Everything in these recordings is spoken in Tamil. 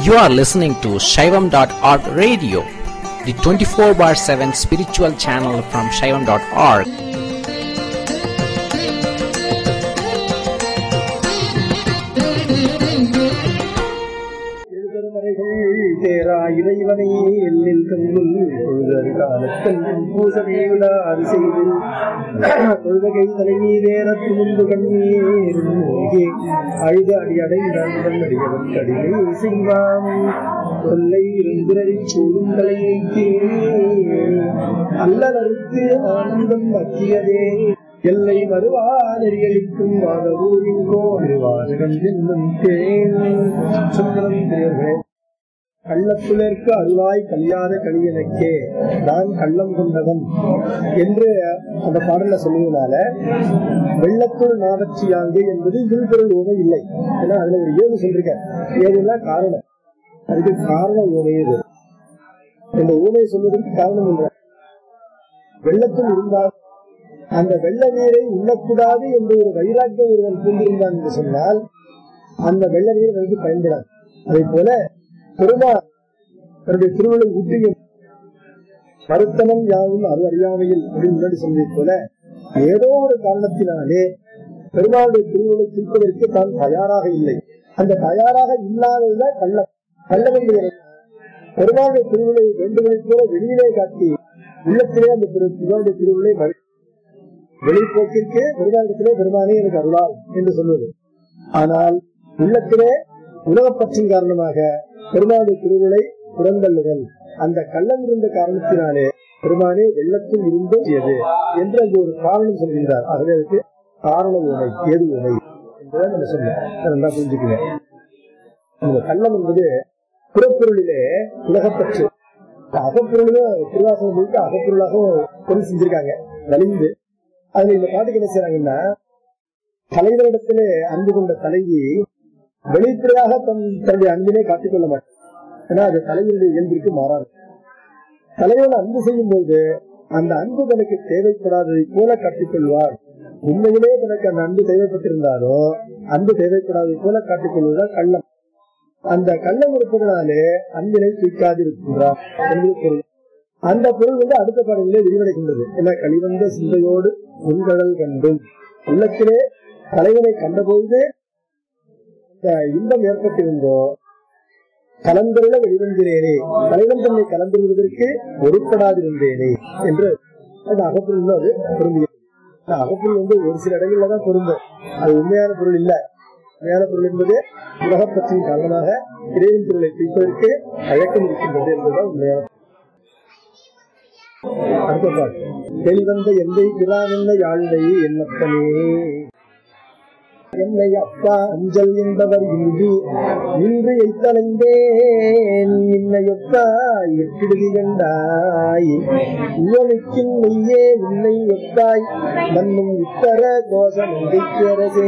You are listening to Shaivam.org radio, the 24/7 spiritual channel from Shaivam.org. இறைவனை எண்ணில் கண்ணில் பொழுதறி காலத்தில் பூசனை விடாது செய்து தொழுகை தலைநீரேறத்து முன்பு கண்ணீர் அழுத அடி அடைந்தான் அடியவன் கடினை செய்வான் தொல்லை இருந்திரை சூடும் தலையை அல்லலறுத்து ஆனந்தம் மத்தியதே எல்லை வருவாரிகளிக்கும் வாதவூரின் கோருவார்கள் என்னும் தேன் சுந்தரம் தேர்வே கள்ளத்துளர்க்கு அருளாய் கல்யாண கலியனுக்கே நான் கள்ளம் கொண்டவன் என்று அந்த பாடல சொல்லுவதனால வெள்ளத்துள் நாவச்சியாங்கு என்பது விழுப்பொருள் ஊமை இல்லை. ஏன்னா அதுல ஒரு ஏழு சொல்றீங்க. ஏழுனா காரணம், அதுக்கு காரணம் ஊமையது. இந்த ஊமையை சொல்வதற்கு காரணம் இல்லை. வெள்ளத்துள் இருந்தால் அந்த வெள்ள நீரை உண்ணக்கூடாது என்று ஒரு வைராக்கியம் ஒருவன் கொண்டிருந்தான் என்று சொன்னால் அந்த வெள்ள நீர் வந்து பயன்படாது. அதே போல பெருமாள் தன்னுடைய திருவிழை ஊற்றிய மருத்தனம் யாவும் அது அறியாமையில் அப்படின்னு முன்னாடி சொன்னதை போல ஏதோ ஒரு காரணத்தினாலே பெருமாளுடைய திருவிழை தீர்ப்பதற்கு தான் தயாராக இல்லை. அந்த தயாராக இல்லாததுதான் கள்ளம். கள்ளம் என்று பெருமாளுடைய திருவிழை வேண்டுகளை போல வெளியிலே காட்டி உள்ளத்திலே அந்த பெருமாளுடைய திருவிழை வெளிப்போக்கிற்கு பெருமாளத்திலே பெருமானே எனக்கு அருளால் என்று சொல்வது. ஆனால் உள்ளத்திலே உலகப்பற்றின் காரணமாக பெருமாளுடைய திருவிழை புறந்தள்ளுதல், அந்த கள்ளம் இருந்த காரணத்தினாலே பெருமானே வெள்ளத்தில் இருந்தும் என்று அங்கு ஒரு காரணம் சொல்கின்றார். ஆகவே அதுக்கு காரண உணை, ஏது உணை என்றுதான் நம்ம சொன்னோம். நல்லா புரிஞ்சுக்குவேன். இந்த கள்ளம் என்பது புறப்பொருளிலே உலகப்பற்று, அகப்பொருளும் திருவாசகம் முழுக்க அகப்பொருளாக பொருள் செஞ்சிருக்காங்க வலிந்து. அதுல இந்த பாட்டுக்கு என்ன செய்யறாங்கன்னா, தலைவரிடத்திலே அன்பு கொண்ட தலைவி வெளிப்படையாக தன்னுடைய அன்பினை காட்டிக்கொள்ள மாட்டார். ஏன்னா அது தலைவருடைய இயல்பிற்கு மாறாது. தலைவன் அன்பு செய்யும் போது அந்த அன்பு தனக்கு தேவைப்படாததை போல காட்டிக்கொள்வார். உண்மையிலே தனக்கு அந்த அன்பு தேவைப்பட்டிருந்தாலும் அன்பு தேவைப்படாததை போல காட்டிக்கொள்வதுதான் கள்ளம். அந்த கள்ளம் இருப்பதனாலே அன்பினை தூக்காது இருக்கின்றார் என்பது பொருள். அந்த பொருள் வந்து அடுத்த பாடலிலே விரிவடைகின்றது. ஏன்னா கழிவந்த சிந்தையோடு உண்கடல் கண்டும் உள்ளத்திலே தலைவனை கண்டபோது இன்பம் ஏற்பட்டிருந்தோ கலந்துள்ள வெளிவந்திரேனே, தலைவன் தன்னை கலந்துருவதற்கு ஒருப்படாதிருந்தேனே என்று அது அகப்பொருள். அது பொருந்தியது. அகப்பொருள் வந்து ஒரு சில இடங்கள்ல தான் பொருந்தும். அது உண்மையான பொருள் இல்ல. உண்மையான பொருள் என்பது உலகப்பற்றின் காரணமாக இறைவன் பொருளை தீர்ப்பதற்கு அழக்கம் இருக்கின்றது என்பதுதான் உண்மையான. அடுத்த பாட்டு, வெளிவந்த எந்தை பிரானென்ன யாழ்ந்தை என்னப்பனே என்னை அப்பா அஞ்சல் என்பவர் இன்றி நின்று எய்த்தலைந்தேன் இன்னையொப்பா எட்டிடுதி கண்டாய் உவனுக்கின் மெய்யே உன்னை ஒப்பாய் மண்ணும் உத்தர கோஷம் எங்கைக்கரசே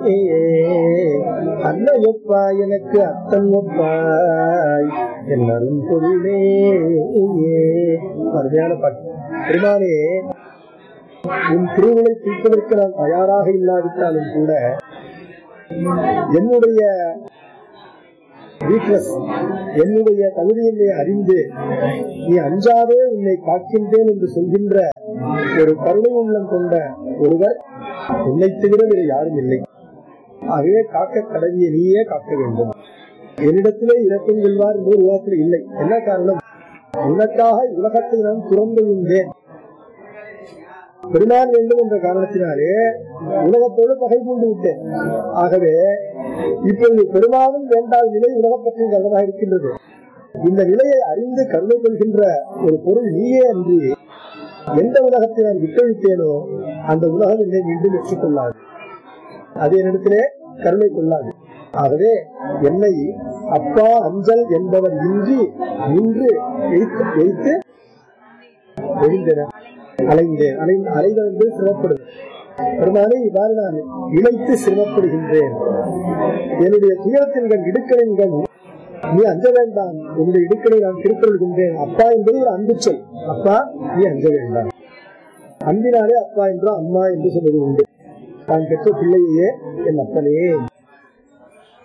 அன்னையொப்பா எனக்கு அத்தன் ஒப்பாய் என் அரும் பொருளே. அருமையான பாட்டு. பெருமானே, உன் திருவிழை தீர்ப்பதற்கு நான் தயாராக இல்லாவிட்டாலும் கூட என்னுடைய வீக்னஸ், என்னுடைய தகுதியினை அறிந்து நீ அஞ்சாதே உன்னை காக்கின்றேன் என்று சொல்கின்ற ஒரு கருணை உள்ளம் கொண்ட ஒருவர் உன்னை தவிர வேறு யாரும் இல்லை. ஆகவே காக்க கடவியை நீயே காக்க வேண்டும். என்னிடத்திலே இறக்கம் கொள்வார் என்று உலகத்தில் இல்லை. என்ன காரணம்? உனக்காக உலகத்தை நான் துறந்து விட்டேன். பெருமான் வேண்டும் என்ற காரணத்தினாலே உலகத்தோடு பகை கொண்டு விட்டேன். ஆகவே இப்பொழுது பெருமானும் வேண்டாத நிலை உலகப்பற்றின் கருதாக இருக்கின்றது. இந்த நிலையை அறிந்து கருணை கொள்கின்ற ஒரு பொருள் நீயே அன்றி எந்த உலகத்தை நான் விட்டழித்தேனோ அந்த உலகம் என்னை மீண்டும் ஏற்றுக்கொள்ளாது. அது என்னிடத்திலே கருணை கொள்ளாது. ஆகவே என்னை அப்பா அஞ்சல் என்பவர் இன்றி நின்று எய்த்து எழுந்தன அலைந்தேன். அலைகள் என்று சிரமப்படுது. பெருமானே, இவ்வாறு நான் இழைத்து சிரமப்படுகின்றேன். என்னுடைய துயரத்தின் இடுக்கணின் நீ அஞ்ச வேண்டாம், என்னுடைய இடுக்கணை நான் திருக்கொள்கின்றேன். அப்பா என்பது ஒரு அன்பு சொல். அப்பா, நீ அஞ்ச வேண்டாம். அன்பினாலே அப்பா என்றோ அம்மா என்று சொல்வது உண்டு. நான் பெற்ற பிள்ளையே என் அப்பனே.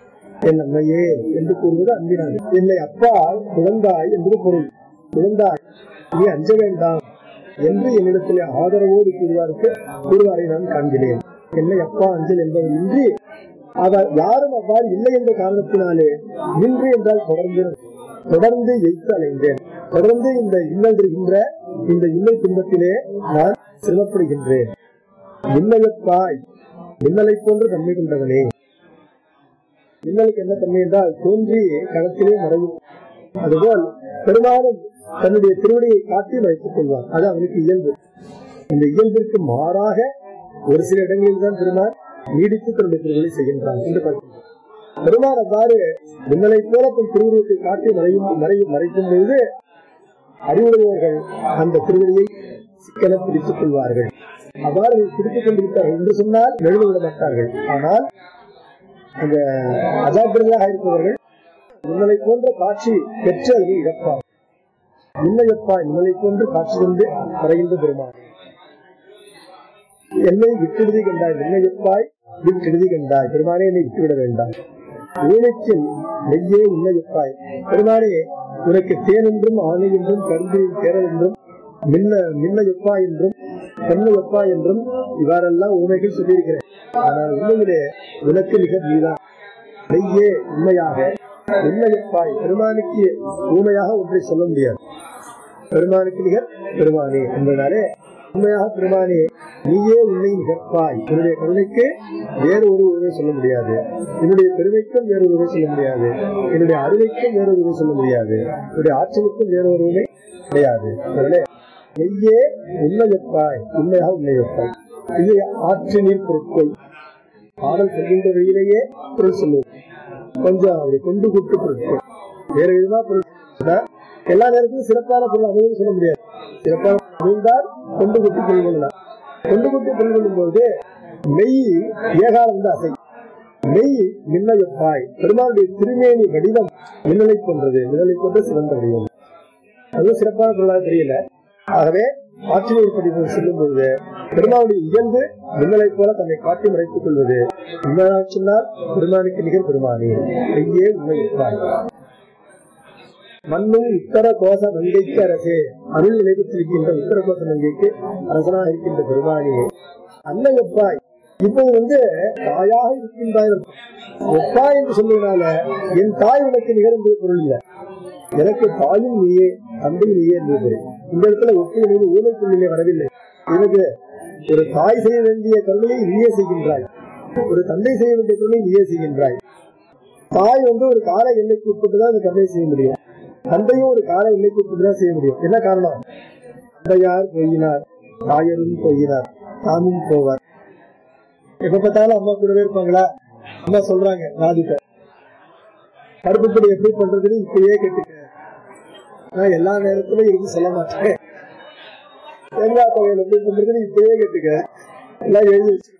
என் அம்மையே என்று கூறுவது அன்பினான். என்னை அப்பா குழந்தாய் என்பது பொருள். குழந்தாய் நீ அஞ்ச வேண்டாம் என்று என்னிடத்தில் ஆதரவோடு கூறுவாரை நான் காண்கிறேன். என்னை அப்பா அஞ்சல் என்பது இன்றி அவர் யாரும் அவ்வாறு இல்லை என்ற காரணத்தினாலே இன்று என்றால் தொடர்ந்து எய்த்து அலைந்தேன். தொடர்ந்து இந்த இன்னல் தருகின்ற இந்த இன்னல் துன்பத்திலே நான் சிரமப்படுகின்றேன். இன்னலைப்பாய் இன்னலை போன்று தன்மை கொண்டவனே. இன்னலுக்கு என்ன தன்மை என்றால் தோன்றி களத்திலே மறையும். அதுபோல் பெரும்பாலும் தன்னுடைய திருவடியை காட்டி மறைத்துக் கொள்வார். அது அவனுக்கு இயல்பு. இந்த இயல்பிற்கு மாறாக ஒரு சில இடங்களில் தான் பெருமாள் நீடித்து தன்னுடைய திருவிழை செய்கின்றான் என்று பார்க்கின்றோம். பெருமாள் அவ்வாறு இன்னலை போல தன் திருவுருவத்தை காட்டி மறைக்கும் பொழுது அறிவுடையவர்கள் அந்த திருவடியை சிக்கன பிடித்துக் கொள்வார்கள். அவ்வாறு பிடித்துக் கொண்டிருப்பார்கள் என்று சொன்னால் எழுந்து விட மாட்டார்கள். ஆனால் அந்த அஜாக்கிரதையாக இருப்பவர்கள் இன்னலை போன்ற காட்சி பெற்று அதனை இழப்பார். இன்னையப்பா இன்னலை போன்று காட்சி கொண்டு மறைகின்ற பெருமாள். என்னை விட்டெழுதி கண்டாய், இன்னையப்பாய் விட்டெழுதி கண்டாய். பெருமானே என்னை விட்டுவிட வேண்டாம். ஊனைக்கில் நெய்யே இன்னையப்பாய். பெருமானே உனக்கு தேன் என்றும் ஆணை என்றும் கருந்தின் தேரல் என்றும் மின்னையப்பா என்றும் பொன்னையப்பா என்றும் இவ்வாறெல்லாம் ஊமைகள் சொல்லியிருக்கிறேன். ஆனால் உண்மையிலே உனக்கு மிக நீதான். நெய்யே உண்மையாக இன்னையப்பாய். பெருமானுக்கு ஊமையாக ஒன்றை சொல்ல முடியாது. பெருமானுக்கு நிகர் பெருமானே என்பதாலே உண்மையாக பெருமானே நீயே உன்னை நிகழ்ப்பாய். என்னுடைய கருணைக்கு வேறு ஒரு உறவை சொல்ல முடியாது. என்னுடைய பெருமைக்கும் வேறு உறவை சொல்ல முடியாது. என்னுடைய அருமைக்கும் வேறு உறவை சொல்ல முடியாது. என்னுடைய ஆற்றலுக்கும் வேறு ஒரு உறவை கிடையாது. நெய்யே உண்மையப்பாய் உண்மையாக உண்மையப்பாய். இது ஆற்றினில் பொருட்கள் பாடல் சொல்கின்ற வழியிலேயே பொருள் சொல்லுவது. கொஞ்சம் அப்படி கொண்டு கூட்டு பொருட்கள் வேற விதமா பொருள் எல்லா நேரத்திலும் சிறப்பான பொருள் அமைந்து சொல்ல முடியாது. சிறப்பான அமைந்தால் கொண்டு கூட்டி பொருள் கொள்ளலாம். கொண்டு கூட்டி பொருள் கொள்ளும் போது மெய் ஏகாலம் அசை. மெய் மின்னையப்பாய். பெருமாளுடைய திருமேனி வடிவம் மின்னலை போன்றது. மின்னலை போன்ற சிறந்த வடிவம். அதுவும் சிறப்பான பொருளாக தெரியல. ஆகவே ஆற்றினர் படிப்பு சொல்லும் பொழுது பெருமாளுடைய இயல்பு மின்னலை போல தன்னை காட்டி மறைத்துக் கொள்வது. உண்மையாக சொன்னால் பெருமானுக்கு நிகர் பெருமானே மெய்யே உண்மையப்பாய். மண்ணும் உத்தர கோஷ மங்கைக்கு அரசே. அருள் நிலையத்திருக்கின்ற உத்தர கோஷ மங்கைக்கு அரசனாக இருக்கின்ற பெருமானே அன்னையப்பாய். இப்போது தாயாக இருக்கின்றாய். எப்பா என்று சொல்வதனால என் தாய் உனக்கு நிகர் என்பது பொருள் இல்லை. எனக்கு தாயும் நீயே தந்தையும் நீயே என்பது. இந்த இடத்துல ஒப்புமை ஊமை பொருளிலே வரவில்லை. எனக்கு ஒரு தாய் செய்ய வேண்டிய கருணையை நீயே செய்கின்றாய். ஒரு தந்தை செய்ய வேண்டிய கருணை நீயே செய்கின்றாய். தாய் ஒரு கால எல்லைக்கு உட்பட்டுதான் அந்த கருணை செய்ய முடியும். தந்தையும் ஒரு கால எல்லைக்கு உட்பட்டுதான் செய்ய முடியும். என்ன காரணம்? தந்தையார் போயினார், தாயரும் போயினார், தாமும் போவார். எப்ப பார்த்தாலும் அம்மா கூடவே இருப்பாங்களா? அம்மா சொல்றாங்க நாதிட்ட கருப்புப்படி எப்படி பண்றதுன்னு இப்பயே கேட்டுக்க. நான் எல்லா நேரத்திலும் இருந்து சொல்ல மாட்டேன். தேங்காய் தொகையில் எப்படி பண்றதுன்னு இப்பயே கேட்டுக்க. எல்லாம் எழுதி வச்சிருக்காங்க.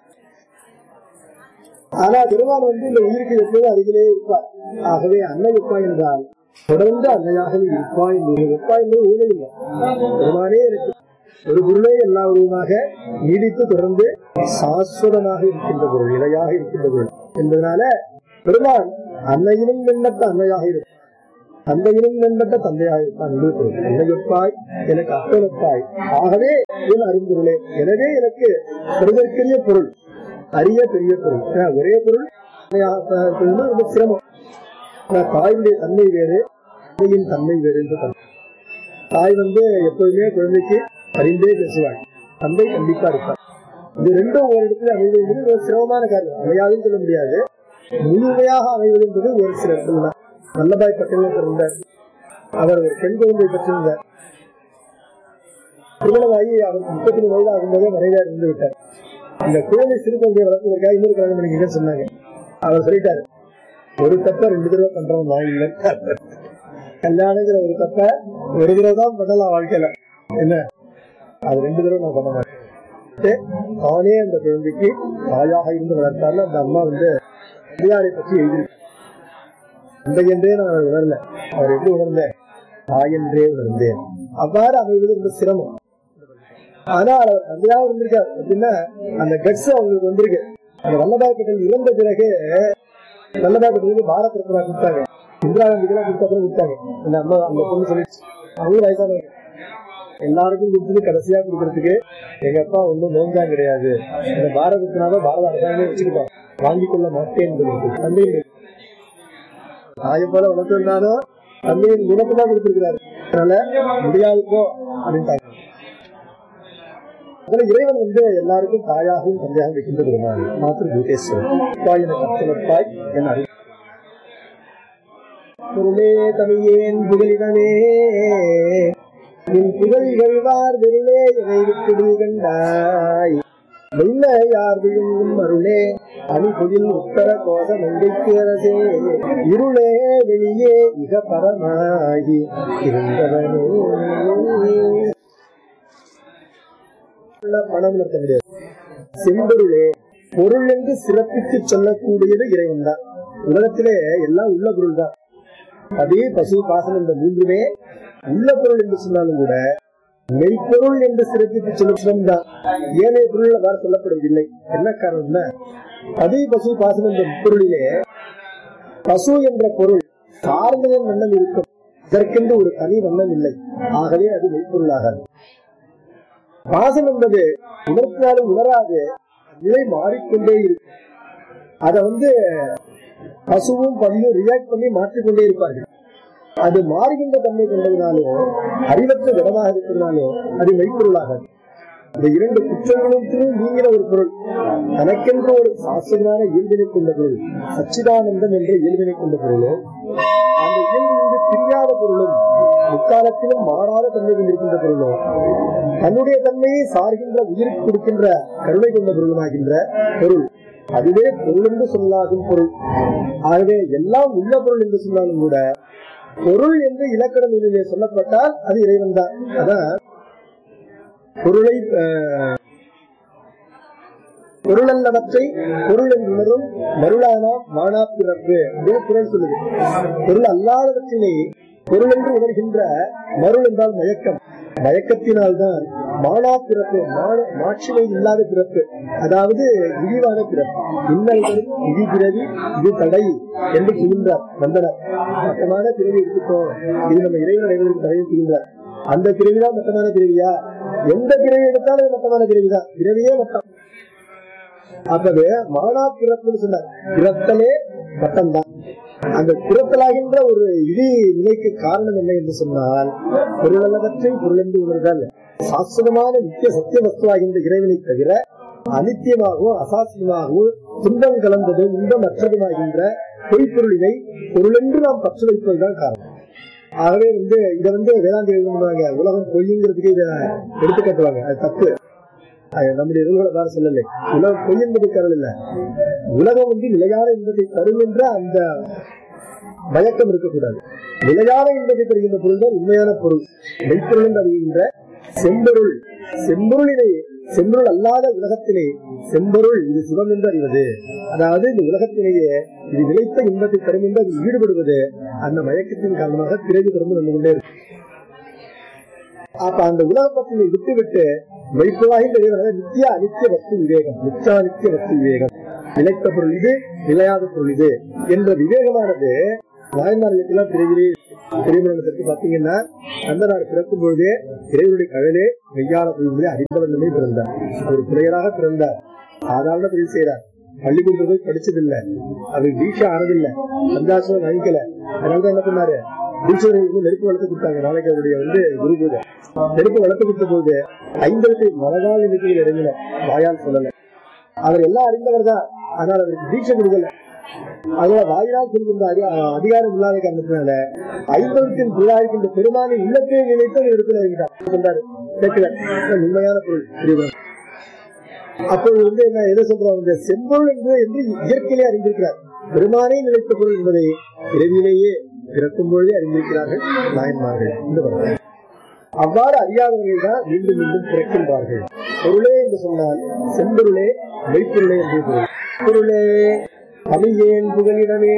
ஆனா பெருமாள் இந்த உயிருக்கு எப்போதும் அருகிலே இருப்பார். ஆகவே அன்னையப்பா என்றால் தொடர்ந்து அன்னையாகவே இருப்பா என்பது. எப்பா என்பது ஊழல் இல்லை. பெருமானே இருக்கு. ஒரு பொருளே எல்லா உருவமாக நீடித்து தொடர்ந்து சாஸ்வதமாக இருக்கின்ற பொருள், இலையாக இருக்கின்ற பொருள் என்பதனால பெருமான் அன்னையிலும் மென்பட்ட அன்னையாக இருப்பார், தந்தையிலும் மென்பட்ட தந்தையாக இருப்பான் என்று பொருள். அன்னையப்பாய் எனக்கு அப்பனப்பாய். ஆகவே என் அரும்பொருளே. எனவே எனக்கு பெருதற்கரிய பொருள், அரிய பெரிய பொருள். ஒரே பொருள் ரொம்ப சிரமம். தாயுடைய தன்மை வேறு, தந்தையின் தன்மை வேறு என்று தாய் எப்போதுமே குழந்தைக்கு அறிந்தே பேசுவாள். தந்தை கண்டிப்பா இருப்பார். இது ரெண்டும் ஒரு இடத்துல அமைவது ஒரு சிரமமான காரியம். அமையாதுன்னு சொல்ல முடியாது. முழுமையாக அமைவது என்பது ஒரு சில இடத்துல தான். வல்லபாய் பட்டேல் பிறந்தார். அவர் ஒரு பெண் குழந்தை பெற்றிருந்தார். திருமணமாகி அவர் 33 வயது ஆகும்போதே மனைவியார் இருந்து விட்டார். இந்த குழந்தை சிறு குழந்தையை வளர்ப்பதற்காக இன்னொரு கல்யாணம் பண்ணிக்க சொன்னாங்க. அவர் சொல்லிட்டாரு, ஒரு தப்ப 2 தடவை பண்றோம் வாங்கல. கல்யாணங்கிற ஒரு தப்ப ஒரு தடவை தான் பண்ணலாம் வாழ்க்கையில. என்ன அது 2 தடவை நான் பண்ண மாட்டேன். தானே அந்த குழந்தைக்கு தாயாக இருந்து வளர்த்தாலும் அந்த அம்மா பெரியாரை பற்றி எழுதியிருக்கு. தந்தையென்றே நான் உணரல, அவர் எப்படி உணர்ந்தேன்? தாயென்றே உணர்ந்தேன். அவ்வாறு அமைவது ரொம்ப சிரமம். ஆனா அவர் தந்தையாக இருந்திருக்காரு அப்படின்னா அந்த கட்ஸ் அவங்களுக்கு வந்திருக்கு. அந்த வல்லபாய் பட்டேல் இறந்த பிறகு நல்லதா கொடுத்து பாரத் ரத்னா கொடுத்தாங்க, இந்திரா காந்திக்கெல்லாம் கொடுத்த அப்புறம் கொடுத்தாங்க. அந்த அம்மா அந்த பொண்ணு சொல்லிச்சு, அவங்களும் வயசானவங்க, எல்லாருக்கும் கொடுத்துட்டு கடைசியா கொடுக்கறதுக்கு எங்க அப்பா ஒன்னும் நோஞ்சா கிடையாது, இந்த பாரத ரத்னாவை பாரத அரசாங்கமே வச்சுக்கிட்டோம், வாங்கிக் கொள்ள மாட்டேன். தந்தையின் தாயை போல வளர்த்திருந்தாலும் தந்தையின் குணத்தை தான் கொடுத்திருக்கிறாரு, அதனால முடியாதுக்கோ அப்படின்ட்டாங்க. இறைவன் எல்லாருக்கும் தாயாகவும் தந்தையாகவும் வைக்கின்ற பெருமாள் மாத்திர பூதேஸ்வரன் கற்றலப்பாய் என அறிவு பொருளே தமிழேன் புகழிடமே நின் புகழ் இகழ்வார் வெருளே இதை விட்டு கண்டாய் வெள்ள யார் விழுங்கும் அருளே அணிபுதில் உத்தர கோஷ மங்கைக்கு அரசே இருளே வெளியே இக பரமாகி இருந்தவனே. பணம் கிடையாது, செம்பொருளே பொருள் என்று சிறப்பித்து சொல்லக்கூடியது இறைவன் தான். உலகத்திலே எல்லாம் உள்ள பொருள் தான். அதே பசு பாசம் என்ற மூன்றுமே உள்ள பொருள் என்று சொன்னாலும் கூட மெய்ப்பொருள் என்று சிறப்பித்து சொல்லும் தான். ஏனைய பொருள் அவ்வாறு சொல்லப்படுவதில்லை. என்ன காரணம்னா, அதே பசு பாசம் என்ற பொருளிலே பசு என்ற பொருள் சார்ந்ததன் வண்ணம் இருக்கும், இதற்கென்று ஒரு தனி வண்ணம் இல்லை. ஆகவே அது மெய்ப்பொருளாகாது. பாசம் என்பது உணர்த்தினாலும் உணராது நிலை மாறிக்கொண்டே இருக்கு. அத பசுவும் பன்னியும் ரியாக்ட் பண்ணி மாற்றிக்கொண்டே இருப்பார்கள். அது மாறுகின்ற தன்மை கொண்டதுனாலோ அறிவற்ற விடமாக இருக்கிறதுனாலோ அது மெய்ப்பொருளாகாது. இந்த இரண்டு குற்றங்களும் நீங்கிற ஒரு பொருள், தனக்கென்ற ஒரு சாஸ்திரமான இயல்பினை கொண்ட பொருள், சச்சிதானந்தம் என்ற இயல்பினை கொண்ட பொருளும் அந்த இயல்பிலிருந்து பிரியாத பொருளும் முக்காலத்திலும் மாறாத தன்மை கொண்டிருக்கின்ற பொருளும் தன்னுடைய தன்மையை சார்கின்ற உயிருக்கு கொடுக்கின்ற கருணை கொண்ட பொருளுமாகின்ற பொருள், அதுவே பொருள் என்று சொல்லாகும் பொருள். ஆகவே எல்லாம் உள்ள பொருள் என்று சொன்னாலும் கூட பொருள் என்று இலக்கண நூலிலே சொல்லப்பட்டால் அது இறைவன் தான். அதான் பொருளை பொருளல்லவற்றை பொருள் என்றுணரும் மருளானா மானா பிறப்பு அப்படின்னு குறள் சொல்லுது. பொருள் அல்லாதவற்றினை பொருள் என்று உணர்கின்ற மருள் என்றால் மயக்கம், மயக்கத்தினால்தான் மானா பிறப்பு, மாட்சிமை இல்லாத பிறப்பு, அதாவது இழிவான பிறப்பு. இன்னல்களும் இது பிறவி இது தடை என்று சொல்கின்றார் வந்தனர். மட்டமான பிறவி எடுத்துட்டோம், இது நம்ம இறைவன் அடைவதற்கு தடையை சொல்கின்றார். அந்த பிறவிதான் மட்டமான பிறவியா? எந்த பிறவி எடுத்தாலும் மட்டமான பிறவிதான், பிறவியே மட்டம். ஆகவே மானா பிறப்புன்னு சொன்னார், பிறத்தலே மட்டம்தான். அந்த பிறத்தலாகின்ற ஒரு இடி நிலைக்கு காரணம் என்ன என்று சொன்னால், பொருளல்லவற்றை பொருள் என்று உணர்தல். சாஸ்திரமான நித்திய சத்திய வஸ்துவாகின்ற இறைவனை தவிர அனித்தியமாகவும் அசாஸ்திரமாகவும் துன்பம் கலந்ததும் இன்பம் அற்றதுமாகின்ற பொய்ப்பொருளினை பொருள் என்று நாம் பற்று வைப்பதுதான் காரணம். ஆகவே இதை வேதாந்தி எழுதுவாங்க, உலகம் பொய்ங்கிறதுக்கு இதை எடுத்து கட்டுவாங்க. அது தப்பு. நம்முடைய வேற சொல்லலை. உலகம் பொய் என்பது கருள் இல்ல, உலகம் நிலையான இன்பத்தை தரும் என்ற அந்த மயக்கம் இருக்கக்கூடாது. நிலையான இன்பத்தை தருகின்ற பொருள் தான் உண்மையான பொருள், மெய்ப்பொருள் என்று அறிகின்ற செம்பொருள். செம்பொருளினை செம்பொருள் அல்லாத உலகத்திலே செம்பொருள் இது சிவம் என்று அறிவது, அதாவது இந்த உலகத்திலேயே இது நிலைத்த இன்பத்தை தரும் என்று அது ஈடுபடுவது அந்த மயக்கத்தின் காரணமாக பிறகு தொடர்ந்து வந்து கொண்டே இருக்கு. அப்ப அந்த உலக பத்தினை விட்டுவிட்டு மெய்ப்பொருளாக நித்திய அனித்திய வஸ்து விவேகம், நித்தியானித்திய வஸ்து விவேகம், நிலைத்த பொருள் இது நிலையாத பொருள் இது என்ற விவேகமானது நாயன்மார்களுக்கெல்லாம் திரைமணத்திற்கு பாத்தீங்கன்னா, அந்த நாள் பிறக்கும் பொழுதே இறைவனுடைய கழலே மெய்யான பொருள்களே அறிந்தவண்ணமே பிறந்தார். அவர் பிள்ளையராக பிறந்தார், சாதாரண தொழில் செய்யறார், பள்ளிக்கூடத்தை படிச்சதில்லை, அவர் தீட்சை ஆனதில்லை, சந்தாசம் வாங்கிக்கல. அதனாலதான் என்ன பண்ணாரு, தீட்சைகளுக்கு நெருப்பு வளர்த்து கொடுத்தாங்க. நாளைக்கு அவருடைய குரு பூஜை நெருப்பு வளர்த்து கொடுத்த போது 5 மனதால் எண்ணிக்கையில் இறங்கல, வாயால் சொல்லல. அவர் எல்லாம் அறிந்தவர் தான், ஆனால் அவருக்கு தீட்சை கொடுக்கல. அதோட வாயினால் சொல்கின்ற அதிகாரம் இல்லாத காரணத்தினால 50 புறாயிருக்கின்ற பெருமானை உள்ளத்தை நினைத்து இடத்துல சொன்னாரு, கேட்கல. உண்மையான பொருள் அப்போது என்ன எதை சொல்றாங்க, செம்பொருள் என்று இயற்கையிலே அறிந்திருக்கிறார். பெருமானே நிலைத்த பொருள் என்பதை இறைவிலேயே பிறக்கும் பொழுதே அறிந்திருக்கிறார்கள் நாயன்மார்கள். இந்த அவ்வாறு அறியாதவர்கள் தான் மீண்டும் மீண்டும் பிறக்கின்றார்கள். பொருளே என்று சொன்னால் செம்பொருளே மெய்ப்பொருளே என்று பொருளே தமிழேன் புகழிடமே.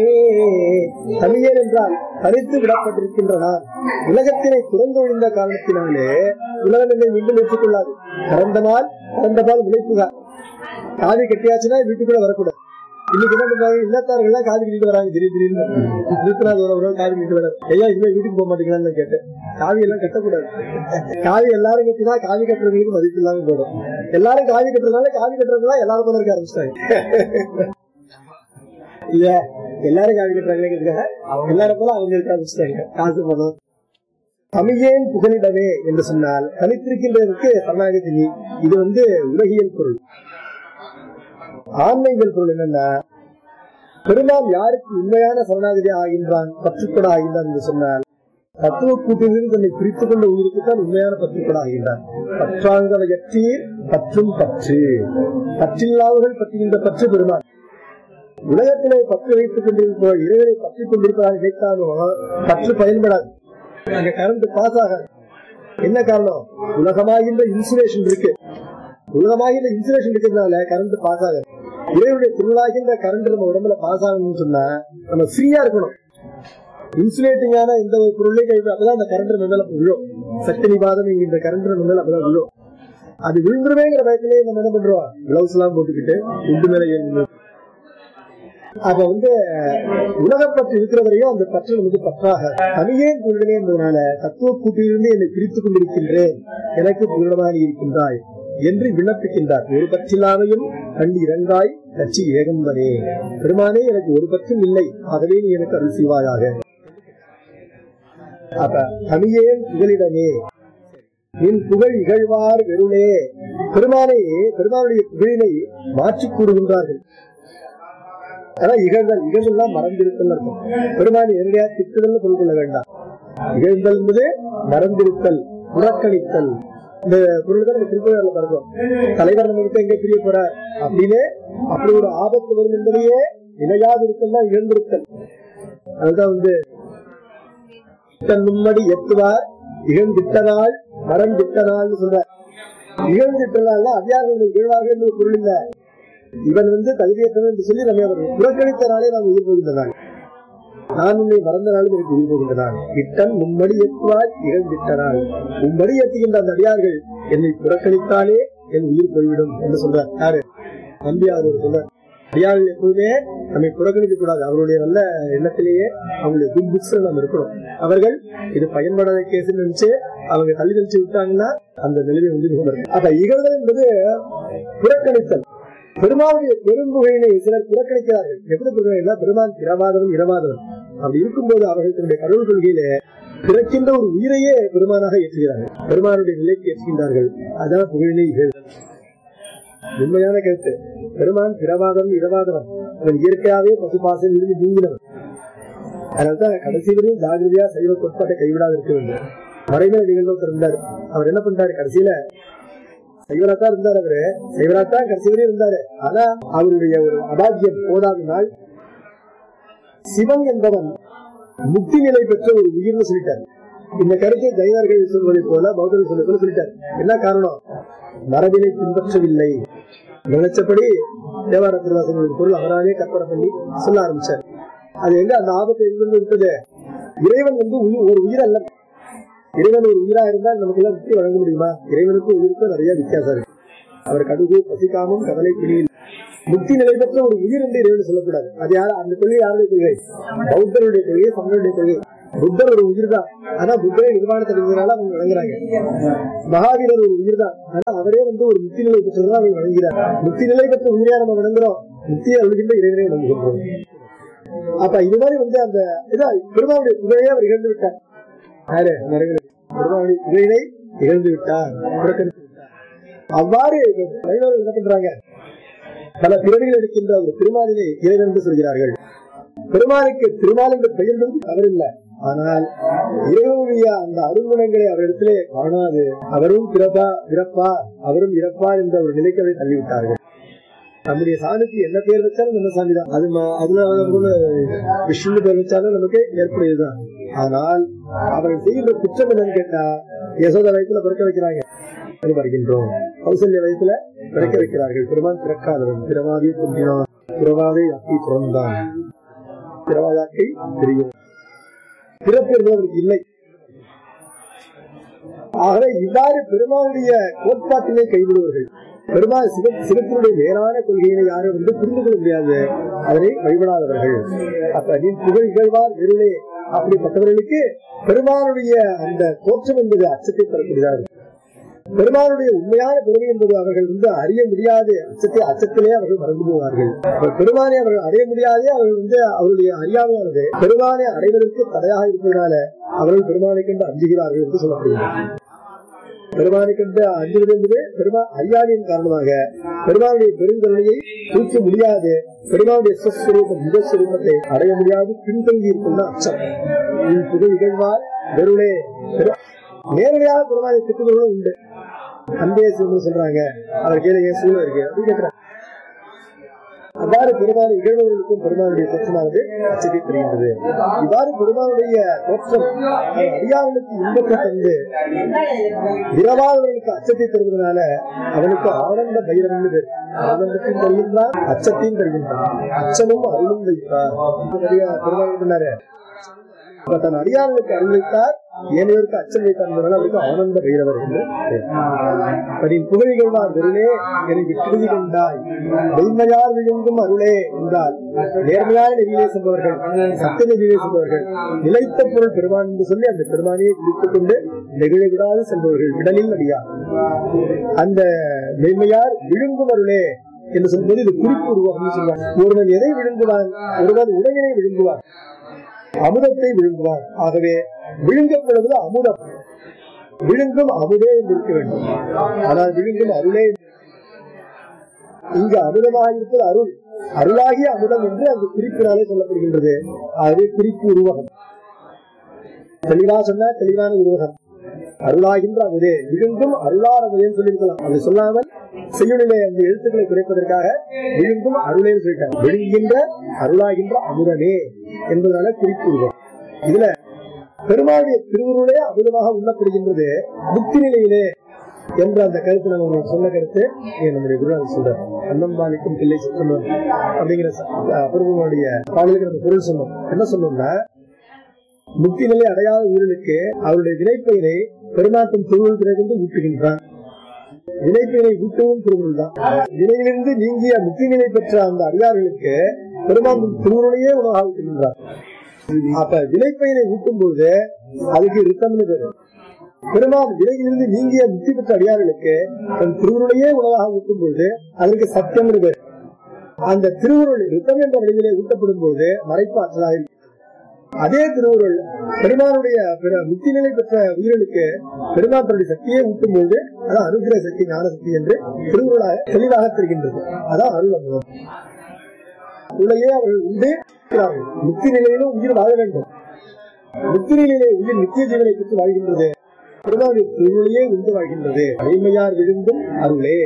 தமிழேன் என்றால் தனித்து விடப்பட்டிருக்கின்றனர். உலகத்தினை துறந்தொழிந்த காரணத்தினாலே உலகம் என்னை மீண்டும் ஏற்றுக்கொள்ளாது. பிறந்த பால் விளைப்புகார், காவி கட்டியாச்சுன்னா வீட்டுக்குள்ள வரக்கூடாது. இன்னைக்கு என்ன பண்றாங்க, இல்லத்தார்கள் காது கிட்டு வராங்க, திடீர்னு நிறுத்தினாது ஒரு காது கிட்டு வராது. ஐயா இனிமே வீட்டுக்கு போக மாட்டீங்களான்னு கேட்டேன். காவி எல்லாம் கட்டக்கூடாது. காவி எல்லாரும் கட்டினா காவி கட்டுறவங்களுக்கு மதிப்பு இல்லாம போடும். எல்லாரும் காவி கட்டுறதுனால காவி கட்டுறதுதான் எல்லாரும் போல இருக்க ஆரம்பிச்சிட்டாங்க. இல்ல எல்லாரும் காவி கட்டுறாங்க, எல்லாரும் போல அவங்க இருக்க ஆரம்பிச்சிட்டாங்க. காசு பணம் தமிழேன் புகலிடமே என்று சொன்னால் தனித்திருக்கின்றதற்கு சரணாகதி. இது உலகியல் பொருள். ஆன்மீகல் பொருள் என்னன்னா, பெருமாள் யாருக்கு உண்மையான சரணாகதி ஆகின்றான், பற்றுக்கொட ஆகின்றான் என்று சொன்னால் தத்துவ கூட்டிலிருந்து தன்னை பிரித்துக் கொண்ட உயிருக்குத்தான் உண்மையான பற்றுக்கொட ஆகின்றான். பற்றாங்கவையற்றீர் பற்றும் பற்று, பற்றில்லாதவர்கள் பற்றுகின்ற பற்று பெருமாள். உலகத்திலே பற்று வைத்துக் கொண்டிருப்ப இறைவனை பற்றிக் கொண்டிருப்பதாக நினைத்தாலும் பற்று பயன்படாது. அங்க கரண்ட் பாஸ் ஆகாது. என்ன காரணம்? உலகமாகின்ற இன்சுலேஷன் இருக்கு. உலகமாகின்ற இன்சுலேஷன் இருக்கிறதுனால கரண்ட் பாஸ் ஆகாது. இறைவனுடைய திருவிழாகின்ற கரண்ட் நம்ம உடம்புல பாஸ் ஆகணும்னு சொன்னா நம்ம ஃப்ரீயா இருக்கணும். இன்சுலேட்டிங்கான இந்த ஒரு பொருளை கைவிட அப்பதான் அந்த கரண்ட் மேல விழும். சக்தி நிபாதம் என்கின்ற கரண்ட் மேல அப்பதான் விழும். அது விழுந்துருவேங்கிற பயத்திலேயே நம்ம என்ன பண்றோம், கிளவுஸ் எல்லாம் போட்டுக்கிட்டு உண்டு மேல ஏறி. அப்ப உலகப்பற்று இருக்கிற வரையும் அந்த பற்று நமக்கு பற்றாக தனியேன் பொருளே என்பதனால தத்துவ கூட்டிலிருந்து என்னை பிரித்துக் கொண்டிருக்கின்றேன், எனக்கு பூரணமாக இருக்கின்றாய் என்று விண்ணப்பிக்கின்றார். ஒரு பற்றில்லாமையும் கண்டு இறங்காய் கட்சி ஏகம்பனே, பெருமானே எனக்கு ஒரு பற்றும் இல்லை, ஆகவே நீ எனக்கு அருள் செய்வாயாக. அப்ப தனியேன் புகலிடமே நின் புகழ் இகழ்வார் வெறுளே. பெருமானே பெருமானுடைய புகழினை மாற்றி கூறுகின்றார்கள். அதான் இகழ்தல். இகழ்தல் மறந்திருத்தல் இருக்கும். பெருமானி நேரடியா திட்டுதல் பொருள் கொள்ள வேண்டாம். இகழ்தல் என்பது மறந்திருத்தல், புறக்கணித்தல். இந்த பொருள்கள் திருப்பதில பார்க்கிறோம். தலைவர் நம்ம எங்க பிரிய போறார் அப்படின்னு அப்படி ஒரு ஆபத்து வரும் என்பதையே நிலையாது இருக்கல் தான் இகழ்ந்திருத்தல். அதுதான் முன்னாடி எத்துவார் இகழ்ந்திட்டனால் மறந்திட்டனால் சொல்ற. இகழ்ந்திட்டனால அதிகாரிகள் இகழ்வாக என்பது பொருள் இல்ல. இவன் தகுதியற்றவன் என்று சொல்லி நம்ம புறக்கணித்தனாலே நாம் உயிர் போகின்றனாள். நான் உன்னை மறந்த நாளும் எனக்கு உயிர் போகின்றனாள். இட்டன் மும்மடி எத்துவாய் இகழ்ந்திட்டனாள். மும்மடி எத்துகின்ற அந்த அடியார்கள் என்னை புறக்கணித்தாலே என் உயிர் போய்விடும் என்று சொல்றார். யாரு? நம்பியார் சொல்றார். அடியார்கள் எப்போதுமே நம்மை புறக்கணிக்க கூடாது. அவருடைய நல்ல எண்ணத்திலேயே அவங்களுடைய குட் புக்ஸ் நம்ம இருக்கணும். அவர்கள் இது பயன்படாத கேஸ் நினைச்சு அவங்க தள்ளி கழிச்சு விட்டாங்கன்னா அந்த நிலைமை அப்ப இகழ்தல் என்பது புறக்கணித்தல். பெருமாளுடைய பெரும்புகையினை சிலர் புறக்கணிக்கிறார்கள். எப்படி புறக்கணிக்கிறா? பெருமான் பிறவாதவன் இரவாதவன். அப்படி இருக்கும்போது அவர்கள் தன்னுடைய கடவுள் கொள்கையில பிறக்கின்ற ஒரு உயிரையே பெருமானாக ஏற்றுகிறார்கள், பெருமானுடைய நிலைக்கு ஏற்றுகின்றார்கள். அதான் புகழினை இகழ்தல். உண்மையான கருத்து. பெருமான் பிறவாதவன் இரவாதவன். அவன் இயற்கையாவே பசுபாசம் இருந்து நீங்கினவன். அதனால்தான் கடைசி வரையும் ஜாகிரதையா சைவ கோட்பாட்டை கைவிடாது இருக்க வேண்டும். மறைமுறை நிகழ்வு இருந்தார். அவர் என்ன பண்றாரு? கடைசியில சைவராத்தான் இருந்தார். அவரு சைவராத்தான் கடைசி வரையும் இருந்தாரு. ஆனா அவருடைய ஒரு அபாகியம் போதாத நாள் சிவன் என்பவன் முக்தி நிலை பெற்ற ஒரு உயிர்னு சொல்லிட்டார். இந்த கருத்தை ஜைனர்கள் சொல்வதை போல பௌத்தர்கள் சொல்வதை போல சொல்லிட்டார். என்ன காரணம்? மரபினை பின்பற்றவில்லை. நினைச்சபடி தேவார திருவாசகங்களின் பொருள் அவராலே கற்பனை பண்ணி சொல்ல ஆரம்பிச்சார். அது எங்க அந்த ஆபத்தை எங்கிருந்து விட்டது? இறைவன் ஒரு உயிர் அல்ல. இறைவன் ஒரு உயிரா இருந்தால் நமக்கு எல்லாம் முக்தி வழங்க முடியுமா? இறைவனுக்கும் உயிருக்கும் நிறைய வித்தியாசம் இருக்கு. அவர் கடுகு பசிக்காமும் கவலை பிணியில் முக்தி நிலை பெற்ற ஒரு உயிர் என்று இறைவன் சொல்லக்கூடாது. அது யாரு? அந்த கொள்கை யாருடைய கொள்கை? பௌத்தருடைய கொள்கை, சமணருடைய கொள்கை. புத்தர் ஒரு உயிர் தான். ஆனா புத்தரை நிர்வாணத்தை அடைந்ததுனால அவங்க வழங்குறாங்க. மகாவீரர் ஒரு உயிர் தான். ஆனா அவரே ஒரு முக்தி நிலை பெற்றதுதான் அவங்க வழங்குகிறார். முக்தி நிலை பெற்ற உயிரையா நம்ம வணங்குறோம், முக்தியை அழுகின்ற இறைவனை வணங்குகின்றோம். அப்ப இது மாதிரி அந்த பெருமாவுடைய புகழையே அவர் இழந்து விட்டார். யாரு? பெருமாவுடைய புகழை இழந்து விட்டார், புறக்கணித்து விட்டார். அவ்வாறு என்ன பண்றாங்க? பல பிறவிகள் எடுக்கின்ற ஒரு திருமாலினை இறைவன் என்று சொல்கிறார்கள். பெருமானுக்கு திருமால் என்று பெயர் தவறில்லை. ஆனால் இறைவனுடைய அந்த அருங்குணங்களை அவரிடத்திலே காணாது அவரும் பிறப்பார் அவரும் இறப்பார் என்ற ஒரு நிலைக்கு அவரை தள்ளிவிட்டார்கள். நம்முடைய சாமிக்கு என்ன பேர் வச்சாலும் நம்ம சாமி தான். அதுல விஷ்ணு பேர் வச்சாலும் நமக்கு ஏற்புடையதுதான். ஆனால் அவர்கள் செய்கின்ற குற்றம் என்னன்னு கேட்டா, யசோத வயசுல பிறக்க வைக்கிறாங்க வருகின்றோம், கௌசல்ய வயசுல பிறக்க வைக்கிறார்கள். பெருமான் பிறக்காதவன், பிறவாதே தோன்றினான், பிறவாதை அக்கி பிறந்தான், பிறவாதாக்கை தெரியும், பிறப்பு என்பதற்கு இல்லை. ஆகவே இவ்வாறு பெருமானுடைய கோட்பாட்டினை கைவிடுவர்கள். பெருமாள் சிவத்தினுடைய வேறான கொள்கையினை யாரும் புரிந்து கொள்ள முடியாது, அதனை வழிபடாதவர்கள். அப்ப நீ புகழ் இகழ்வார் வெறுளே அப்படிப்பட்டவர்களுக்கு பெருமாளுடைய அந்த தோற்றம் என்பது அச்சத்தை தரக்கூடியதாக. பெருமாளுடைய உண்மையான பெருமை என்பது அவர்கள் அறிய முடியாது, அச்சத்திலே அவர்கள் மறந்து போவார்கள். பெருமானை அவர்கள் அடைய முடியாதே, அவர்கள் அவருடைய அறியாமையானது பெருமானை அடைவதற்கு தடையாக இருப்பதனால அவர்கள் பெருமானை கண்டு அஞ்சுகிறார்கள் என்று சொல்லப்படுகிறது. பெருமானை கண்டு அஞ்சுவது என்பது பெருமாள் அறியாமையின் காரணமாக பெருமாளுடைய பெருங்கருணையை தூக்க முடியாது, பெருமாளுடைய சொஸ்வரூபம் நிஜஸ்வரூபத்தை அடைய முடியாது, பின்தங்கி இருக்கின்ற அச்சம். புகழ் இகழ்வார் வெறுளே. நேரடியாக பெருமாளை திட்டுகளும் உண்டு. அன்பே சொல்றாங்க, அவர் கேளுங்க சூழல் இருக்கு அப்படின்னு கேட்கிறாங்க. அவ்வாறு பெருமாள் இகழ்வர்களுக்கும் பெருமாளுடைய தோற்றமானது அச்சத்தை தெரிகின்றது. இவ்வாறு பெருமாளுடைய தோற்றம் அடியார்களுக்கு இன்பத்தை தந்து விரவாதவர்களுக்கு அச்சத்தை தருவதனால அவனுக்கு ஆனந்த பைரவன் பேர். ஆனந்தத்தையும் தருகின்றான், அச்சத்தையும் தருகின்றான். அச்சமும் அருளும் வைத்தார் பெருமாள் சொன்னாரு. தன் அடியார்களுக்கு அருள் வைத்தார், ஏனையோருக்கு அச்சம் வைத்தார், அவருக்கு ஆனந்த பைரவர் என்று புகழிகழ்வார் வெறுளே எனக்கு திருதி கொண்டாய் வெண்மையார் விழுங்கும் அருளே என்றால் நேர்மையான நெறியிலே செல்பவர்கள், சத்திய நெறியிலே செல்பவர்கள், நிலைத்த பொருள் பெருமான் என்று சொல்லி அந்த பெருமானையை பிடித்துக் கொண்டு நெகிழ விடாது செல்பவர்கள் விடலில் அடியார். அந்த மென்மையார் விழுங்கும் அருளே என்று சொல்லும்போது இது குறிப்பு உருவாகும் சொல்வார். ஒருவன் எதை விழுங்குவான்? ஒருவன் உடையினை விழுங்குவான், அமுதத்தை விழுங்குவார். ஆகவே விழுங்கப்படுவது அமுதம், விழுங்கும் அமுதே என்று இருக்க வேண்டும். ஆனால் விழுங்கும் அருளே, இங்கு அமுதமாக இருப்பது அருள், அருளாகிய அமுதம் என்று அந்த குறிப்பினாலே சொல்லப்படுகின்றது. அது குறிப்பு உருவகம். தெளிவா சொன்ன தெளிவான உருவகம் அருளாகின்ற அமுதே, விழுங்கும் அருளார் அமுதேன்னு சொல்லியிருக்கலாம். அது சொல்லாமல் செய்யுளிலே அந்த எழுத்துக்களை குறைப்பதற்காக விழுங்கும் அருளே சொல்லிட்டாங்க. விழுங்குகின்ற அருளாகின்ற அமுதமே என்பதனால குறிப்பு உருவம். இதுல பெருமாளுடைய திருவுருளே அமுதமாக உண்ணப்படுகின்றது முக்தி நிலையிலே என்ற அந்த கருத்து நம்ம சொன்ன கருத்து நம்முடைய குருநாதர் சொல்றார். அன்னம்பாலிக்கும் பிள்ளை சித்தம் அப்படிங்கிற பெருமாளுடைய பாடலுக்கு நம்ம பொருள் சொன்னோம். என்ன சொன்னோம்னா, முக்தி நிலை அடையாத உயிர்களுக்கு அவருடைய வினைப்பயனை பெருமாட்டம் திருவுருள் பிறகு ஊட்டுகின்றான். வினைப்பயனை ஊட்டவும் திருவுருள் தான். வினையிலிருந்து நீங்கிய முக்தி நிலை பெற்ற அந்த அடியார்களுக்கு பெருமாட்டம் திருவுருளையே உணவாக ஊட்டுகின்றார். அப்ப வினைப்பயனை ஊட்டும் போது அதுக்கு ரித்தம்னு பேரு. பெருமாள் வினையிலிருந்து நீங்கிய முக்தி பெற்ற அடியார்களுக்கு தன் திருவுருளையே உணவாக ஊட்டும் போது அதற்கு சத்தியம்னு பேரு. அந்த திருவுருள் ரித்தம் என்ற வழியிலே ஊட்டப்படும் போது மறைப்பு ஆற்றலாக. அதே திருவுருள் பெருமானுடைய முக்தி நிலை பெற்ற உயிர்களுக்கு பெருமாள் தன்னுடைய சக்தியை ஊட்டும் போது அதான் அனுகிரக சக்தி, ஞான சக்தி என்று திருவுருளாக தெளிவாக தெரிகின்றது. அதான் அருள் அமுதம். உள்ளேயே அவர்கள் உண்டு முக்தி நிலையிலும் உயிர் வாழ வேண்டும். முக்தி நிலையிலே உயிர் நித்திய ஜீவனை பெற்று வாழ்கின்றது. பெருமாளுடைய திருவுருளையே உண்டு வாழ்கின்றது. அடிமையார் விழுந்தும் அருளே.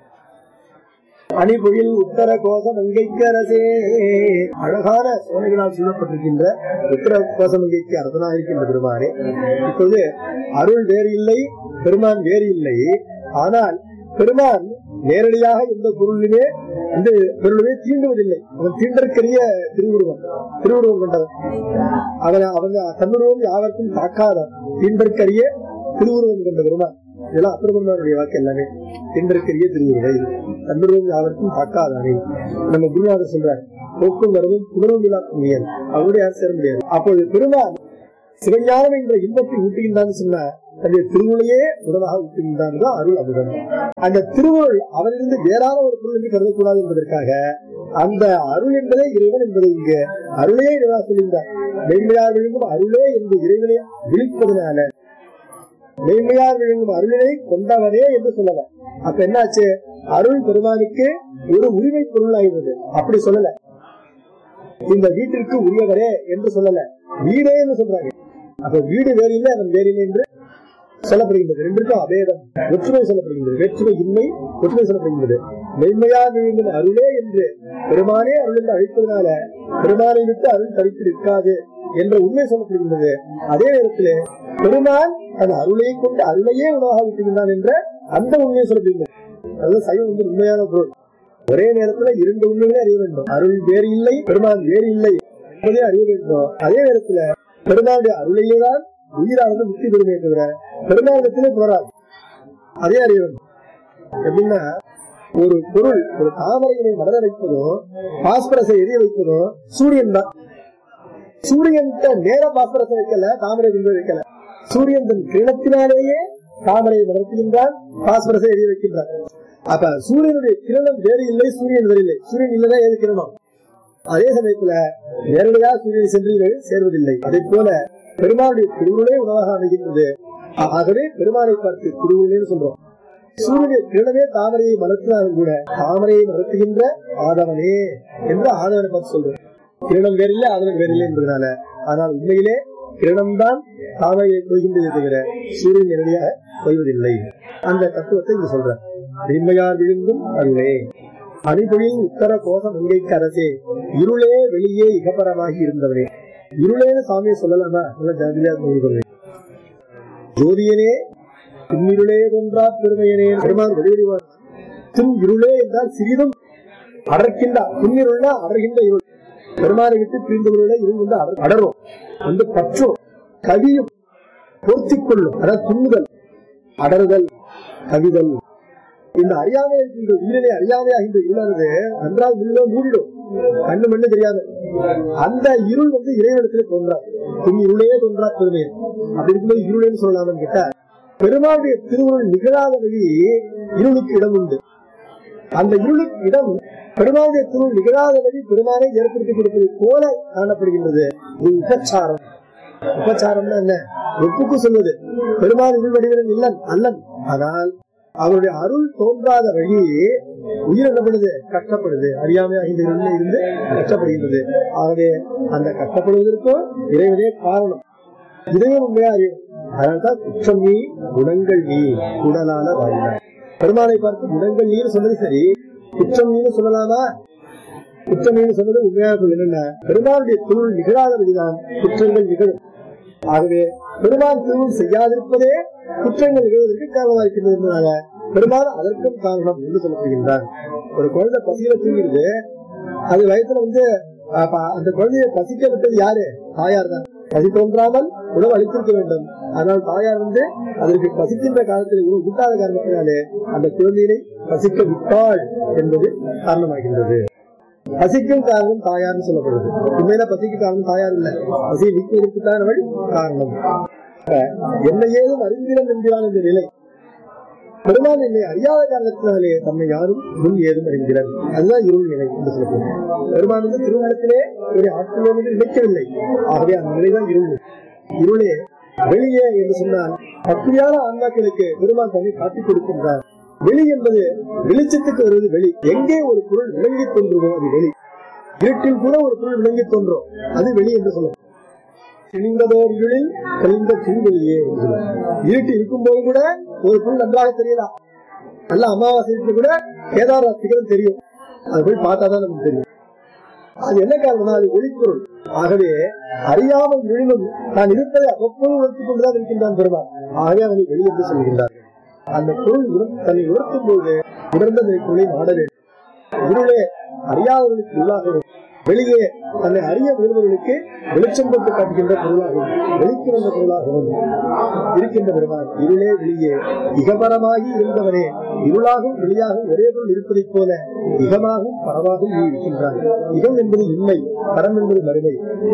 அணிபொழில் உத்தர கோசம் அங்கைக்கு அரசே. அழகான சோனைகளால் சூழப்பட்டிருக்கின்ற உத்தர கோசம் அங்கைக்கு அரசனாக இருக்கின்ற பெருமானே. இப்போது அருள் வேறு இல்லை, பெருமான் வேறு இல்லை. ஆனால் பெருமான் நேரடியாக எந்த பொருளுமே இந்த பொருளுமே தீண்டுவதில்லை. அவன் தீண்டற்கரிய திருவுருவம் கொண்டவன். அவங்க தன்னுருவம் யாருக்கும் தாக்காதான் தீண்டற்கரிய திருவுருவம் கொண்ட பெருமான். இதெல்லாம் அப்பெருமானுடைய வாக்கு எல்லாமே. தீண்டற்கரிய திருவுருவை தன்னுருவம் யாருக்கும் தாக்காதானே. நம்ம குருநாதர் சொல்றார், போக்கும் வரவும் புணர்வும் இல்லா புண்ணியன், அவருடைய யாரும் சேர முடியாது. அப்போது பெருமான் சிவஞானம் என்ற இன்பத்தை ஊட்டுகின்றான்னு சொன்னா தன்னுடைய திருவுருளையே உணவாக ஊட்டுகின்றான் அருள் அமுதம். அந்த திருவுருள் அவனிருந்து வேறான ஒரு பொருள் என்று கருதக்கூடாது என்பதற்காக அந்த அருள் என்பதே இறைவன் என்பதை இங்கு அருளையே இறைவா சொல்கின்றார். மெய்மையார் விழுங்கும் அருளே என்று இறைவனை விழிப்பதனால மெய்மையார் விழுங்கும் அருளினை கொண்டவனே என்று சொல்லலாம். அப்ப என்னாச்சு, அருள் பெருமானுக்கு ஒரு உரிமை பொருள் ஆகிறது. அப்படி சொல்லல, இந்த வீட்டிற்கு உரியவரே என்று சொல்லல, வீடே என்று சொல்றாங்க. அப்ப வீடு வேறு இல்லை, அவன் வேறு இல்லை என்று சொல்லப்படுகின்றது. ரெண்டுக்கும் அபேதம், ஒற்றுமை சொல்லப்படுகின்றது. வேற்றுமை இன்மை, ஒற்றுமை சொல்லப்படுகின்றது. மெய்மையார் விழுங்கும் அருளே என்று பெருமானே அருள் என்று அழைப்பதனால பெருமானை விட்டு அருள் தரித்து நிற்காது என்ற உண்மை சொல்லப்படுகின்றது. அதே நேரத்தில் பெருமான் அந்த அருளையை கொண்டு அருளையே உணவாக விட்டுகின்றான் என்ற அந்த உண்மையை சொல்லப்படுகின்றது. அதுதான் சைவம் உண்மையான பொருள். ஒரே நேரத்தில் இரண்டு உண்மைகளே அறிய வேண்டும். அருள் வேறு இல்லை, பெருமான் வேறு இல்லை என்பதே அறிய வேண்டும். அதே நேரத்தில் பெருமானுடைய அருளையே தான் உயிரானது முக்தி பெருமையை தவிர பெருமானிடத்திலே தொடராது. அதே அறிய வேண்டும். எப்படின்னா, ஒரு பொருள், ஒரு தாமரையினை மலர வைப்பதோ பாஸ்பரஸை எரிய வைப்பதோ சூரியன் தான். சூரியன் நேர பாஸ்பரஸை வைக்கல, தாமரை கொண்டு வைக்கல. சூரியன் தன் கிரணத்தினாலேயே தாமரையை வளர்த்துகின்றான், பாஸ்பரஸை எரிய வைக்கின்றான். அப்ப சூரியனுடைய கிரணம் வேறு இல்லை, சூரியன் வேறு இல்லை. சூரியன் இல்லைன்னா ஏது கிரணம்? அதே சமயத்துல நேரடியாக சூரியனை சென்று சேர்வதில்லை. அதே போல பெருமானுடைய திருவுருளே உணவாக அமைகின்றது. ஆகவே பெருமானை பார்த்து திருவுருளேன்னு சொல்றோம். சூரியனுடைய கிரணமே தாமரையை வளர்த்தினாலும் கூட தாமரையை வளர்த்துகின்ற ஆதவனே என்று ஆதவனை பார்த்து சொல்றோம். கிரணம் வேறில்லை, ஆதவன் வேறில்லை என்பதனால. ஆனால் உண்மையிலே கிரணம்தான் தாமரையை கொய்கின்றதை தவிர சூரியன் நேரடியாக கொய்வதில்லை. அந்த தத்துவத்தை இங்க சொல்ற. இன்மையார் விழுந்தும் அருளே அணிபொழில் உத்தர கோஷ மங்கைக்கு அரசே இருளே வெளியே இகப்பரமாகி இருந்தவனே. இருளேன்னு சாமியை சொல்லலாமா? ஜோதியனே துன்னிருளே தோன்றா பெருமையனே. பெருமான் வெளியிடுவார். துன் இருளே என்றால் சிறிதும் அடர்க்கின்றார். துன்னிருள்னா அடர்கின்ற இருள். பெருமானை விட்டு பிரிந்தவர்களே இருள் வந்து அடரும், வந்து பற்றும், கவியும், பொருத்திக் கொள்ளும். அதாவது துண்ணுதல், அடறுதல், கவிதல். இந்த அறியாமை இருக்கின்ற உயிரிலே அறியாமையாகின்ற இருளானது நன்றாக உள்ள மூடிடும், கண்ணு மண்ணு தெரியாது. அந்த இருள் வந்து இறைவனத்திலே தோன்றார். இருளே தோன்றா பெருமை. அப்படி இருக்கும்போது இருளேன்னு சொல்லலாம்னு கேட்டா, பெருமாளுடைய திருவுருள் நிகழாத வழி இருளுக்கு இடம் உண்டு. அந்த இருளுக்கு இடம் பெருமாளுடைய திருவுருள் நிகழாத வழி பெருமானை ஏற்படுத்தி கொடுப்பது போல காணப்படுகின்றது. இது உபச்சாரம். உபச்சாரம்னா என்ன? ஒப்புக்கு சொல்வது. பெருமாள் இருள் வடிவன் இல்லன் அல்லன். ஆனால் அவருடைய அருள் தோன்றாத வழி உயிர் என்னப்படுது? கஷ்டப்படுது. அறியாமையாக இந்த இருளில் இருந்து கஷ்டப்படுகின்றது. ஆகவே அந்த கஷ்டப்படுவதற்கும் இறைவனே காரணம். இறைவன் உண்மையா அறியும். அதனால்தான் குற்றம் நீ குணங்கள் நீ குடலான வாயினார். பெருமானை பார்த்து குணங்கள் நீர் சொன்னது சரி, குற்றம் நீன்னு சொல்லலாமா? குற்றம் நீன்னு சொன்னது உண்மையாக என்னன்னா, பெருமானுடைய தொழில் நிகழாத வழிதான் குற்றங்கள் நிகழும். ஆகவே பெருமான் திருவுள் செய்யாதிருப்பதே குற்றங்கள் நிகழ்வதற்கு காரணமாக இருக்கின்றது என்பதால பெருமாள் அதற்கும் காரணம் என்று சொல்லப்படுகின்றார். ஒரு குழந்தை பசியில தூங்கிடுது, அது வயசுல வந்து அந்த குழந்தைய பசிக்க விட்டது யாரு? தாயார் தான். பசி தோன்றாமல் உணவு அளித்திருக்க வேண்டும். ஆனால் தாயார் வந்து அதற்கு பசிக்கின்ற காலத்தில் உணவு விட்டாத காரணத்தினாலே அந்த குழந்தையை பசிக்க விட்டாள் என்பது காரணமாகின்றது. பசிக்கும் காரணம் தாயார்னு சொல்லப்படுது. உண்மையில பசிக்கு காரணம் தாயார் இல்ல, பசியை நீக்குவதற்கு தான் அவள் காரணம். என்ன ஏதும் அறிந்திடம் என்கிறான் என்ற நிலை. பெருமாள் என்னை அறியாத காரணத்தினாலே தம்மை யாரும் முன் ஏதும் அறிகிறார். அதுதான் இருள் நிலை என்று சொல்லப்படுது. பெருமாள் வந்து திருமணத்திலே இவருடைய ஆட்களோடு நினைக்கவில்லை. ஆகவே அந்த நிலைதான் இருள். இருளே வெளியே என்று சொன்னால் பக்தியான ஆன்மாக்களுக்கு பெருமாள் தன்னை காட்டிக் கொடுக்கின்றார். வெளி என்பது வெளிச்சத்துக்கு வருவது வெளி. எங்கே ஒரு பொருள் விளங்கி தோன்றுமோ அது வெளி. இருட்டில் கூட ஒரு பொருள் விளங்கி தோன்றும், அது வெளி என்று சொல்லும். சிணிந்ததோர் இருளில் தெளிந்த திருவெளியே. இருட்டு இருக்கும் போது கூட ஒரு பொருள் நன்றாக தெரியலாம். நல்ல அமாவாசைக்கு கூட கேதார சிகரம் தெரியும். அது போய் பார்த்தாதான் நமக்கு தெரியும். அது என்ன காரணம்னா அது ஒளிப்பொருள். ஆகவே அறியாமல் இருளும் நான் இருப்பதை அவ்வப்போது உணர்த்திக் கொண்டுதான் இருக்கின்றான் பெருமாள். ஆகவே அவனை வெளி என்று சொல்கின்றார்கள். அந்த பொருள் தன்னை உணர்த்தும் போது உணர்ந்த பொருளை நாட வேண்டும். இருளே அறியாதவர்களுக்கு உள்ளாகவும், வெளியே தன்னை அறிய முயல்வர்களுக்கு வெளிச்சம் போட்டு காட்டுகின்ற பொருளாகவும், வெளிக்கு வந்த பொருளாகவும் இருக்கின்ற பெருமாள் இருளே வெளியே இகபரமாகி இருந்தவனே. இருளாகவும் வெளியாகவும் ஒரே பொருள் இருப்பதைப் போல இகமாகவும் பரவாகவும் நீ இருக்கின்றான். இகம் என்பது உண்மை, பரம் என்பது மறுமை.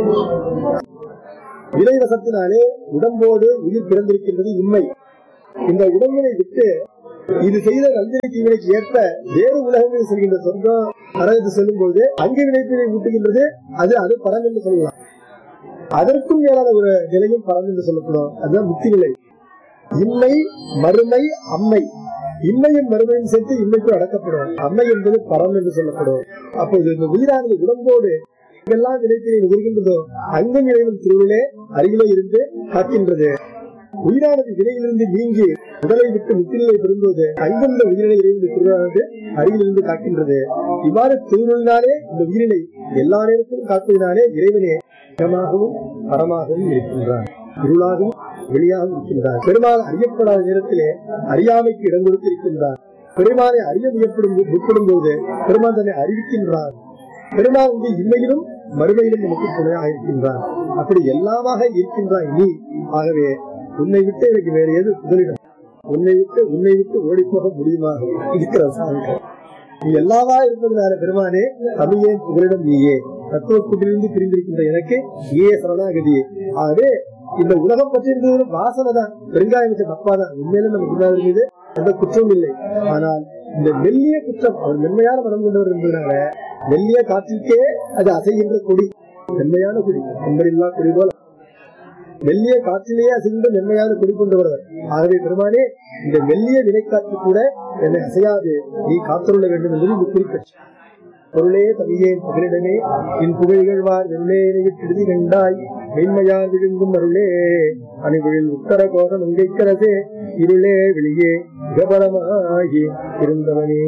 இறைவசத்தினாலே உடம்போடு உயிர் பிறந்திருக்கின்றது உண்மை. இந்த உடம்பினை விட்டு இது செய்த நல்வினைக்கு இவனுக்கு ஏற்ப வேறு உலகங்களில் செல்கின்ற சொர்க்கம் நரகத்தை செல்லும் போது அங்கு வினைப்பினை ஊட்டுகின்றது. அது பரம் என்று சொல்லலாம். அதற்கும் மேலான ஒரு நிலையும் பரம் என்று சொல்லப்படும். அதுதான் முக்தி நிலை. இன்மை, மறுமை, அம்மை. இன்மையும் மறுமையும் சேர்த்து இன்மைக்கு அடக்கப்படும். அம்மை என்பது பரம் என்று சொல்லப்படும். அப்போது இந்த உயிரானது உடம்போடு எங்கெல்லாம் வினைப்பினை உதிர்கின்றதோ அங்கும் இறைவன் திருவிழே அருகிலே இருந்து காக்கின்றது. உயிரானது வினையிலிருந்து நீங்கி உடலை விட்டு முத்திரையை பெறும்போது அங்கும் இந்த உயிரினை இறைவன் திருவிழானது அருகிலிருந்து காக்கின்றது. இவ்வாறு திருவிழாலே இந்த உயிரினை எல்லா நேரத்திலும் காப்பதினாலே இறைவனே இடமாகவும் பரமாகவும் இருக்கின்றான், இருளாகவும் வெளியாகவும் இருக்கின்றான். பெருமாள் அறியப்படாத நேரத்திலே அறியாமைக்கு இடம் கொடுத்து இருக்கின்றான். பெருமானை அறிய முற்படும் போது பெருமாள் தன்னை அறிவிக்கின்றான். பெருமாள் வந்து இன்மையிலும் மறுமையிலும் நமக்கு துணையாக இருக்கின்றான். அப்படி எல்லாமாக இருக்கின்றான் நீ. ஆகவே உன்னை விட்டு எனக்கு வேற ஏது முதலிடம்? உன்னை விட்டு ஓடி போக முடியுமா இருக்கிற சாங்க. நீ எல்லாவா இருப்பதனால பெருமானே தமிழே புகலிடம் நீயே, தத்துவ கூட்டிலிருந்து பிரிந்திருக்கின்ற எனக்கு நீயே சரணாகதியே. ஆகவே இந்த உலகம் பற்றி இருந்தது வாசனை தான், பெருங்காயம் தப்பாதான். உண்மையில நம்ம குருநாதர் மீது எந்த குற்றமும் இல்லை. ஆனால் இந்த மெல்லிய குற்றம், அவர் மென்மையான மனம் கொண்டவர் இருந்ததுனால மெல்லிய காற்றிற்கே அது அசைகின்ற கொடி, மென்மையான கொடி, என்பதில்லா கொடி போல மெல்லிய காற்றிலேயே அசைகின்ற மென்மையான கொடி கொண்டவர். ஆகவே பெருமானே இந்த மெல்லிய வினைக்காற்று கூட என்னை அசையாது நீ காத்துள்ள வேண்டும் என்பது இது குறிப்பிட்ட பொருளே தமிழே புகலிடமே என் புகழ்கழ்வார் வெள்ளே விட்டு கண்டாய் மென்மையார் விழுங்கும் அருளே அணிகுழில் உத்தர கோஷம் எங்கைக்கரசே இருளே வெளியே விகபலமாகி இருந்தவனே.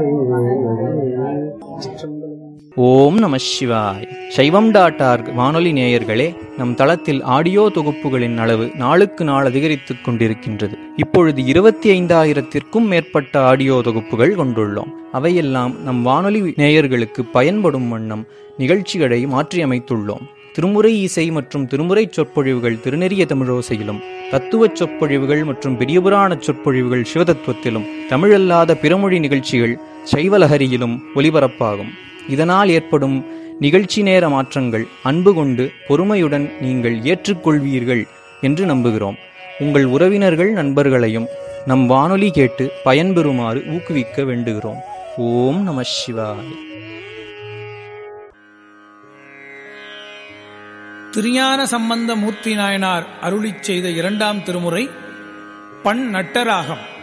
ஓம் நம சிவாய். சைவம்.org வானொலி நேயர்களே, நம் தளத்தில் ஆடியோ தொகுப்புகளின் அளவு நாளுக்கு நாள் அதிகரித்துக் கொண்டிருக்கின்றது. இப்பொழுது 25,000-க்கும் மேற்பட்ட ஆடியோ தொகுப்புகள் கொண்டுள்ளோம். அவையெல்லாம் நம் வானொலி நேயர்களுக்கு பயன்படும் வண்ணம் நிகழ்ச்சிகளை மாற்றியமைத்துள்ளோம். திருமுறை இசை மற்றும் திருமுறை சொற்பொழிவுகள் திருநெறிய தமிழோசையிலும், தத்துவச் சொற்பொழிவுகள் மற்றும் பெரியபுராண சொற்பொழிவுகள் சிவதத்துவத்திலும், தமிழல்லாத பிறமொழி நிகழ்ச்சிகள் சைவலஹரியிலும் ஒலிபரப்பாகும். இதனால் ஏற்படும் நிகழ்ச்சி நேர மாற்றங்கள் அன்பு கொண்டு பொறுமையுடன் நீங்கள் ஏற்றுக்கொள்வீர்கள் என்று நம்புகிறோம். உங்கள் உறவினர்கள் நண்பர்களையும் நம் வானொலி கேட்டு பயன்பெறுமாறு ஊக்குவிக்க வேண்டுகிறோம். ஓம் நம சிவாய. திருஞான சம்பந்த மூர்த்தி நாயனார் அருளிச் செய்த 2ஆம் திருமுறை பண் நட்டராகம்.